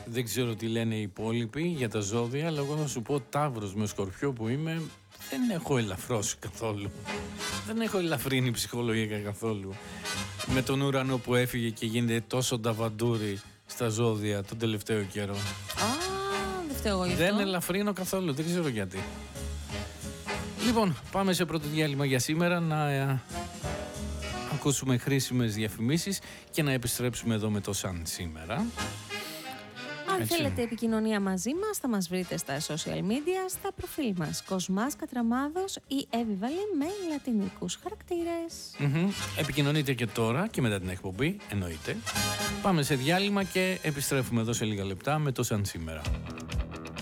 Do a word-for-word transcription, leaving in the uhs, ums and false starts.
Δεν ξέρω τι λένε οι υπόλοιποι για τα ζώδια, αλλά εγώ να σου πω Ταύρος με Σκορπιό που είμαι, δεν έχω ελαφρώσει καθόλου. Δεν έχω ελαφρύνει ψυχολογικά καθόλου. Με τον ουρανό που έφυγε και γίνεται τόσο νταβαντούρι στα ζώδια τον τελευταίο καιρό. Α, δεν φταίω εγώ γι' αυτό. Δεν ελαφρύνω καθόλου, δεν ξέρω γιατί. Λοιπόν, πάμε σε πρώτο διάλειμμα για σήμερα να ε, ακούσουμε χρήσιμες διαφημίσεις και να επιστρέψουμε εδώ με το Σαν σήμερα. Αν Έτσι. θέλετε επικοινωνία μαζί μας, θα μας βρείτε στα social media, στα προφίλ μας Κοσμάς Κατραμάδος ή Έβιβαλη με λατινικούς χαρακτήρες. Mm-hmm. Επικοινωνείτε και τώρα και μετά την εκπομπή, εννοείται. Πάμε σε διάλειμμα και επιστρέφουμε εδώ σε λίγα λεπτά με το Σαν σήμερα.